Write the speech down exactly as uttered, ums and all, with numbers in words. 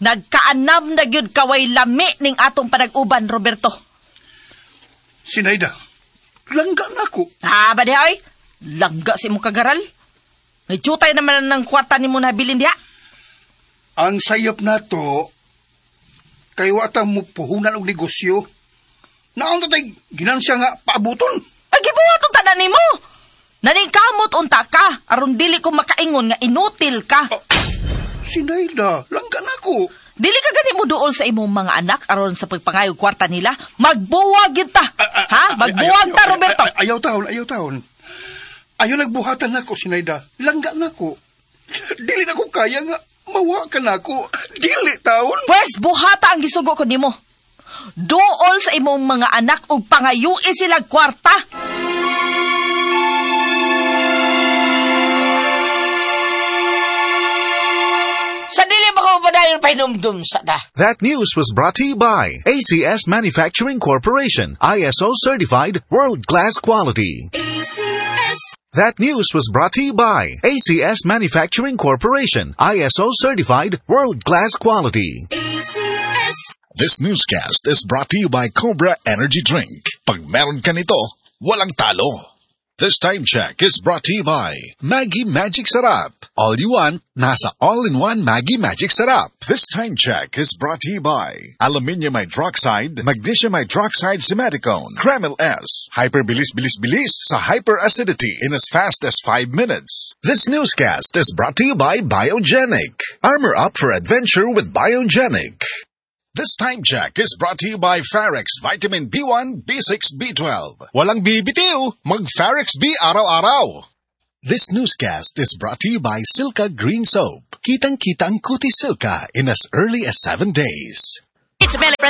Nagkaanam na gyud kaway lami ning atong panag-uban, Roberto. Sinayda, langga na ko. Ha, ba diha, oy? Langga si mong kagaral? May jutay naman ng kwarta ni mo nabilin diha. Ang sayop na to, kay wata mo puhunan og negosyo. Naon tatay ginansya nga paabuton. Ay, gibuhat ang tanan nimo. Naningkamot unta ka, aron dili ko makaingon nga inutil ka. Oh, Sinayda, langga na ko. Dili ka gani mo duol sa imong mga anak aron sa pagpangayog kwarta nila. Magbuwag yun ta. Ha? Magbuwag ta, Roberto. Ayaw taon, ayaw taon. Ayaw nagbuhatan na ko, Sinayda. Langga na ko. Dili na ko kaya nga mawa ka na ko. Dili taon. Pwes, buhata ang gisugo ko nimo. Duol sa imong mga anak ug pangayui sila kwarta. Sa dili ba ko padayon pahinumdum sa da? That news was brought to you by A C S Manufacturing Corporation, I S O certified, world-class quality. A C S. That news was brought to you by A C S Manufacturing Corporation, I S O certified, world-class quality. A C S. This newscast is brought to you by Cobra Energy Drink. Pag meron ka nito, walang talo. This time check is brought to you by Maggie Magic Sarap. All you want, nasa all-in-one Maggie Magic Sarap. This time check is brought to you by Aluminium Hydroxide, Magnesium Hydroxide Simaticone, Kremil S. Hyperbilis-bilis-bilis sa hyperacidity in as fast as five minutes. This newscast is brought to you by Biogenic. Armor up for adventure with Biogenic. This time check is brought to you by Farex Vitamin B one, B six, B twelve. Walang bibitiw, mag-Farex B araw-araw. This newscast is brought to you by Silka Green Soap. Kitang-kita ang Kuti Silka in as early as seven days. It's a belly